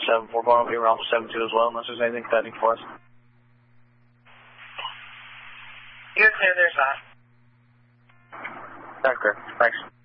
741 will be around 72 as well, unless there's anything pending for us. You're clear, there's not. Okay, thanks.